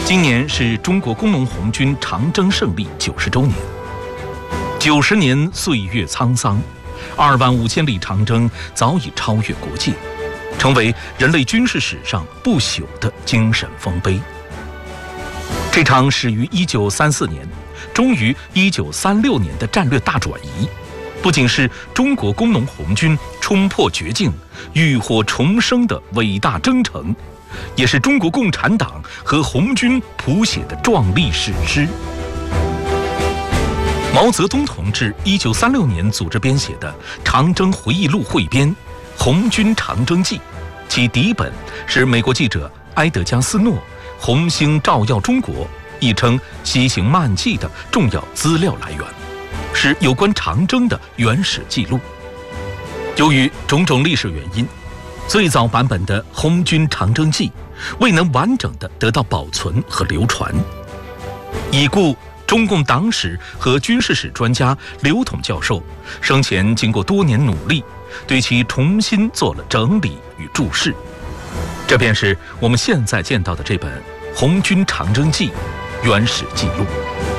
今年是中国工农红军长征胜利90周年。90年岁月沧桑，25000里长征早已超越国界，成为人类军事史上不朽的精神丰碑。这场始于1934年，终于1936年的战略大转移，不仅是中国工农红军冲破绝境、浴火重生的伟大征程，也是中国共产党和红军谱写的壮丽史诗。毛泽东同志1936年组织编写的《长征回忆录汇编·红军长征记》，其底本是美国记者埃德加斯诺《红星照耀中国》亦称《西行漫记》的重要资料来源，是有关长征的原始记录。由于种种历史原因，最早版本的《红军长征记》未能完整地得到保存和流传，已故中共党史和军事史专家刘统教授生前经过多年努力，对其重新做了整理与注释。这便是我们现在见到的这本《红军长征记》原始记录。